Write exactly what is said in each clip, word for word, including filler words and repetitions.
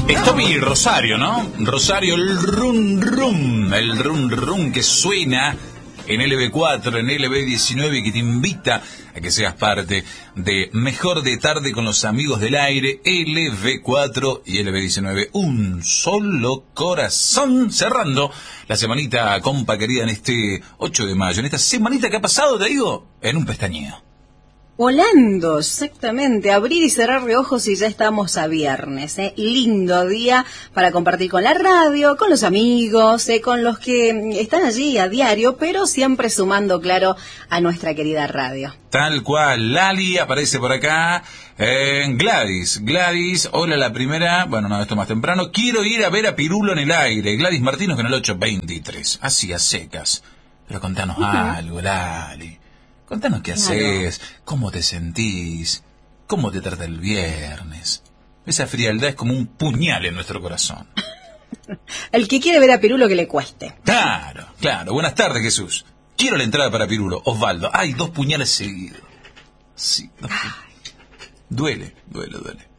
Es Tommy Rosario, ¿no? Rosario, el rum rum, el rum rum que suena en L B cuatro, en L B diecinueve, que te invita a que seas parte de Mejor de Tarde con los amigos del aire, L B cuatro y L B diecinueve, un solo corazón, cerrando la semanita, compa querida, en este ocho de mayo, en esta semanita que ha pasado, te digo, en un pestañeo. Volando, exactamente, abrir y cerrar de ojos y ya estamos a viernes, ¿eh? Lindo día para compartir con la radio, con los amigos, ¿eh? Con los que están allí a diario, pero siempre sumando, claro, a nuestra querida radio. Tal cual, Lali aparece por acá, eh, Gladys, Gladys, hola la primera, bueno, no, esto más temprano, quiero ir a ver a Pirulo en el aire, Gladys Martínez con el ocho veintitrés, así a secas, pero contanos uh-huh. algo, Lali. Contanos qué haces, claro. Cómo te sentís, cómo te trata el viernes. Esa frialdad es como un puñal en nuestro corazón. El que quiere ver a Pirulo que le cueste. Claro, claro. Buenas tardes, Jesús. Quiero la entrada para Pirulo. Osvaldo. Ay, dos puñales seguidos. Sí, dos puñales. Duele, duele, duele.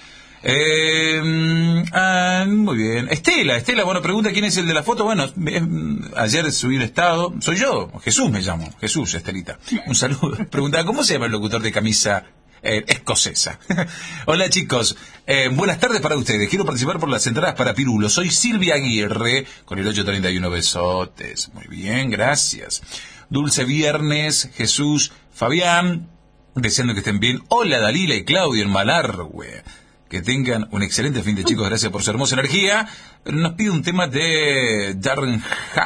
Eh, ah, muy bien. Estela, Estela, bueno, pregunta quién es el de la foto. Bueno, eh, ayer subí un estado. Soy yo, Jesús me llamo. Jesús, Estelita. Un saludo. Pregunta, ¿cómo se llama el locutor de camisa eh, escocesa? Hola chicos, eh, buenas tardes para ustedes. Quiero participar por las entradas para Pirulo. Soy Silvia Aguirre, con el ocho treinta y uno, besotes. Muy bien, gracias. Dulce viernes, Jesús, Fabián, deseando que estén bien. Hola Dalila y Claudio en Malargüe. Que tengan un excelente fin de, chicos, gracias por su hermosa energía. Pero nos pide un tema de Darren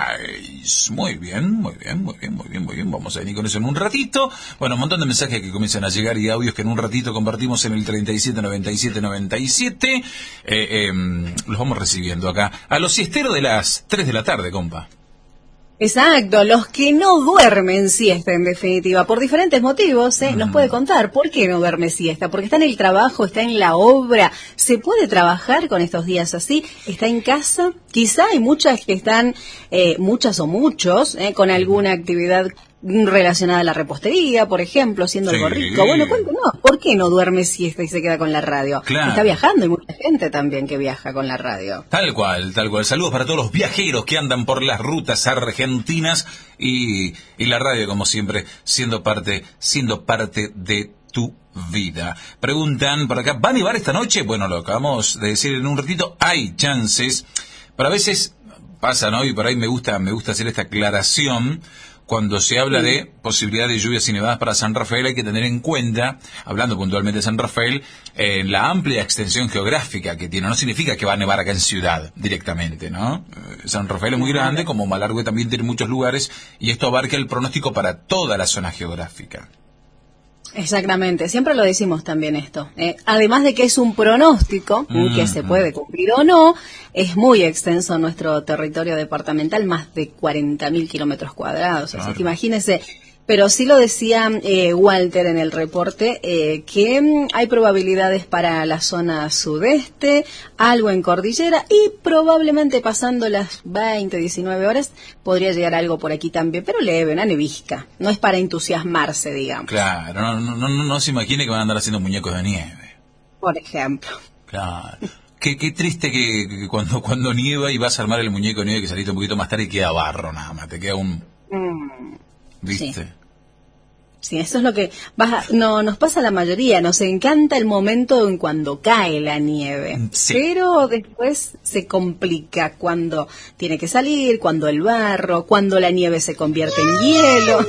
Hayes. Muy bien, muy bien, muy bien, muy bien, muy bien. Vamos a venir con eso en un ratito. Bueno, un montón de mensajes que comienzan a llegar y audios que en un ratito compartimos en el treinta y siete noventa y siete noventa y siete. Eh, eh, los vamos recibiendo acá. A los siesteros de las tres de la tarde, compa. Exacto, los que no duermen siesta, en definitiva, por diferentes motivos, ¿eh? Nos puede contar por qué no duerme siesta, porque está en el trabajo, está en la obra, se puede trabajar con estos días así, está en casa, quizá hay muchas que están, eh, muchas o muchos, ¿eh? Con alguna actividad relacionada a la repostería, por ejemplo, haciendo sí. algo rico. Bueno, cuéntanos, ¿por qué no duerme siesta y se queda con la radio? Claro. Está viajando, y mucha gente también que viaja con la radio. Tal cual, tal cual. Saludos para todos los viajeros que andan por las rutas argentinas y, y la radio, como siempre, siendo parte, siendo parte de tu vida. Preguntan por acá, ¿va a nevar esta noche? Bueno, lo acabamos de decir en un ratito, hay chances, pero a veces pasa, ¿no? Y por ahí me gusta, me gusta hacer esta aclaración. Cuando se habla de posibilidad de lluvias y nevadas para San Rafael, hay que tener en cuenta, hablando puntualmente de San Rafael, eh, la amplia extensión geográfica que tiene. No significa que va a nevar acá en ciudad directamente, ¿no? Eh, San Rafael es muy grande, como Malargüe también tiene muchos lugares, y esto abarca el pronóstico para toda la zona geográfica. Exactamente, siempre lo decimos también esto. Eh, además de que es un pronóstico, mm, que se puede cumplir o no, es muy extenso nuestro territorio departamental, más de cuarenta mil kilómetros cuadrados. Claro. Así que imagínense. Pero sí lo decía eh, Walter en el reporte, eh, que mm, hay probabilidades para la zona sudeste, algo en cordillera y probablemente pasando las veinte, diecinueve horas podría llegar algo por aquí también, pero leve, una nevisca. No es para entusiasmarse, digamos. Claro, no, no, no, no se imagine que van a andar haciendo muñecos de nieve. Por ejemplo. Claro. Qué, qué triste que, que cuando, cuando nieva y vas a armar el muñeco de nieve que saliste un poquito más tarde y queda barro nada más, te queda un... Mm. ¿Viste? Sí. Sí, eso es lo que baja, no nos pasa a la mayoría, nos encanta el momento en cuando cae la nieve, sí. Pero después se complica cuando tiene que salir, cuando el barro, cuando la nieve se convierte en hielo.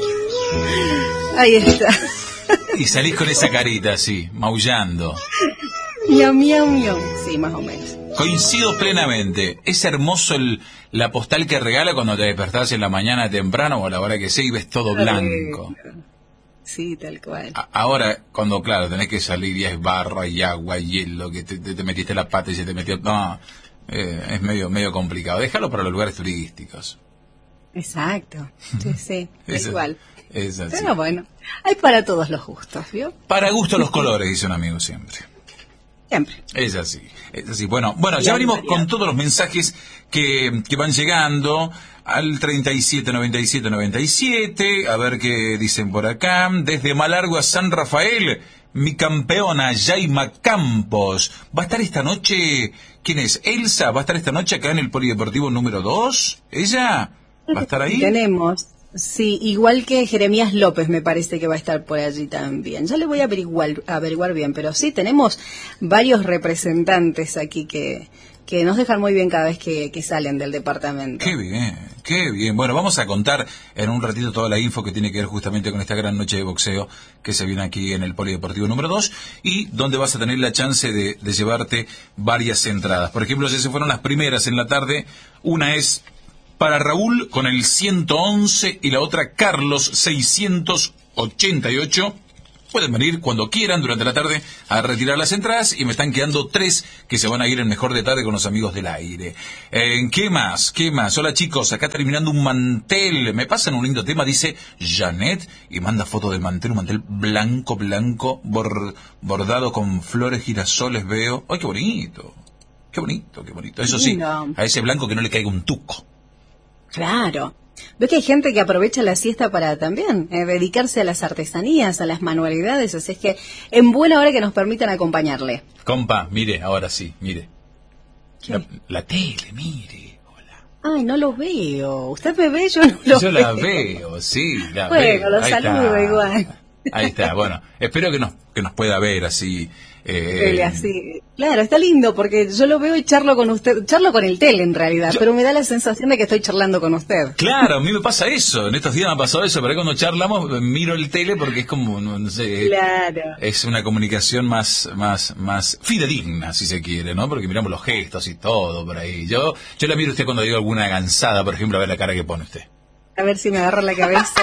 Ahí está. Y salís con esa carita así, maullando. Miau, miau, miau. Sí, más o menos. Coincido plenamente. Es hermoso el, la postal que regala cuando te despertás en la mañana temprano o a la hora que sea y ves todo blanco. Sí, tal cual. A, ahora, cuando, claro, tenés que salir y es barro, y agua, y hielo, que te, te, te metiste la pata y se te metió... No, eh, es medio medio complicado. Déjalo para los lugares turísticos. Exacto. Sí, sí, es igual. Es así. Pero bueno, hay para todos los gustos, ¿vio? Para gusto los colores, dice un amigo siempre. Siempre. Es así, es así. Bueno, bueno, ya venimos con todos los mensajes que, que van llegando al treinta y siete noventa y siete noventa y siete. A ver qué dicen por acá. Desde Malargüe a San Rafael, mi campeona Yaima Campos. ¿Va a estar esta noche? ¿Quién es? Elsa, ¿va a estar esta noche acá en el Polideportivo número dos? ¿Ella va a estar ahí? Tenemos, sí, igual que Jeremías López me parece que va a estar por allí también. Ya le voy a averiguar, averiguar bien, pero sí, tenemos varios representantes aquí que... que nos dejan muy bien cada vez que, que salen del departamento. Qué bien, qué bien. Bueno, vamos a contar en un ratito toda la info que tiene que ver justamente con esta gran noche de boxeo que se viene aquí en el Polideportivo número dos y donde vas a tener la chance de, de llevarte varias entradas. Por ejemplo, ya se fueron las primeras en la tarde. Una es para Raúl con el ciento once y la otra Carlos seiscientos ochenta y ocho. Pueden venir cuando quieran durante la tarde a retirar las entradas y me están quedando tres que se van a ir en mejor de tarde con los amigos del aire. Eh, ¿Qué más? ¿Qué más? Hola chicos, acá terminando un mantel. Me pasan un lindo tema, dice Janet, y manda foto del mantel, un mantel blanco, blanco, bor, bordado con flores, girasoles, veo. ¡Ay, qué bonito! ¡Qué bonito, qué bonito! Eso sí, a ese blanco que no le caiga un tuco. Claro. Veo que hay gente que aprovecha la siesta para también eh, dedicarse a las artesanías, a las manualidades, así es que en buena hora que nos permitan acompañarle. Compa, mire, ahora sí, mire. La, la tele, mire. Hola. Ay, no lo veo. ¿Usted me ve? Yo no lo Yo veo. la veo, sí, la bueno, veo. Bueno, lo Ahí saludo está. igual. Ahí está, bueno, espero que nos, que nos pueda ver así. Eh, Tele, así. Claro, está lindo porque yo lo veo y charlo con usted, charlo con el tele en realidad, yo, pero me da la sensación de que estoy charlando con usted. Claro, a mí me pasa eso, en estos días me ha pasado eso, pero cuando charlamos miro el tele porque es como, no, no sé, claro. Es una comunicación más, más, más fidedigna, si se quiere, ¿no? Porque miramos los gestos y todo por ahí. Yo, yo la miro a usted cuando digo alguna gansada, por ejemplo, a ver la cara que pone usted. A ver si me agarra la cabeza.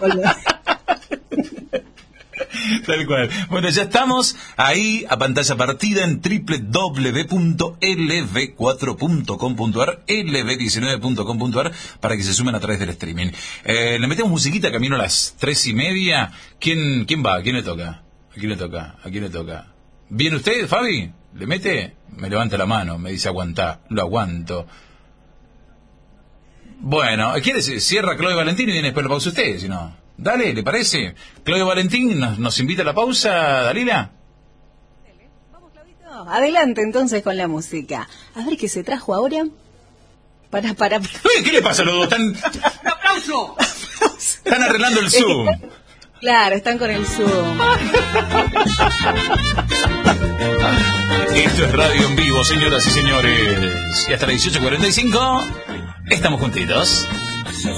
Tal cual. Bueno, ya estamos ahí a pantalla partida en doble u doble u doble u punto ele ve cuatro punto com punto a r, ele ve diecinueve punto com punto a r, para que se sumen a través del streaming. Eh, le metemos musiquita camino a las tres y media. ¿Quién, quién va? ¿A quién le toca? ¿A quién le toca? ¿A quién le toca? ¿Viene usted, Fabi? ¿Le mete? Me levanta la mano, me dice aguantá. Lo aguanto. Bueno, ¿quiere cierra Claudio Valentín y viene después la pausa usted? Si no, dale, ¿le parece? Claudio Valentín nos, nos invita a la pausa, Dalila. Vamos, Claudito. Adelante entonces con la música. A ver qué se trajo ahora. Para, para. Uy, ¿qué le pasa a los dos? Están... ¡Un aplauso! Están arreglando el Zoom. Claro, están con el Zoom. Esto es radio en vivo, señoras y señores. Y hasta las dieciocho cuarenta y cinco estamos juntitos.